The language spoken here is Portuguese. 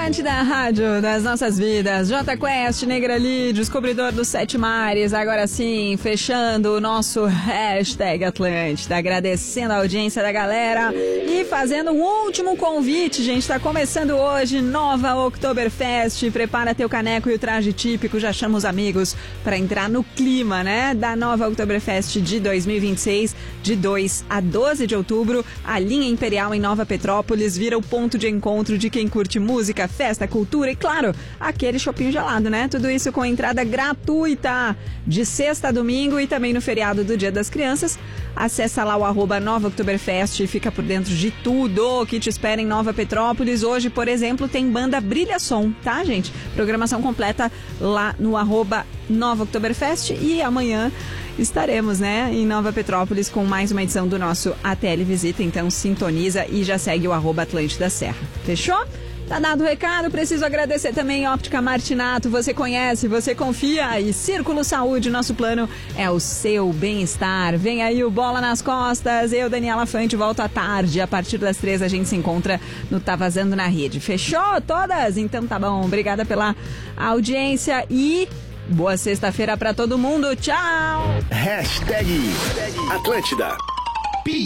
Atlântida, a rádio das nossas vidas. J Quest, Negrali, descobridor dos 7 mares. Agora sim, fechando o nosso hashtag Atlântida. Agradecendo a audiência da galera e fazendo um último convite, gente. Tá começando hoje, nova Oktoberfest. Prepara teu caneco e o traje típico. Já chama os amigos para entrar no clima, né? Da nova Oktoberfest de 2026, de 2 a 12 de outubro. A linha Imperial em Nova Petrópolis vira o ponto de encontro de quem curte música, festa, cultura e, claro, aquele chopinho gelado, né? Tudo isso com entrada gratuita de sexta a domingo e também no feriado do Dia das Crianças. Acessa lá o @Nova Oktoberfest e fica por dentro de tudo que te espera em Nova Petrópolis. Hoje, por exemplo, tem banda Brilha Som, tá, gente? Programação completa lá no @Nova Oktoberfest e amanhã estaremos, né, em Nova Petrópolis com mais uma edição do nosso ATL Visita. Então sintoniza e já segue o @Atlântida Serra. Fechou? Tá dado o recado, preciso agradecer também Óptica Martinato, você conhece, você confia, e Círculo Saúde, nosso plano é o seu bem-estar. Vem aí o Bola nas Costas, eu, Daniela Fante, volto à tarde, a partir das 3 a gente se encontra no Tá Vazando na Rede. Fechou todas? Então tá bom, obrigada pela audiência e boa sexta-feira pra todo mundo, tchau! Hashtag Atlântida.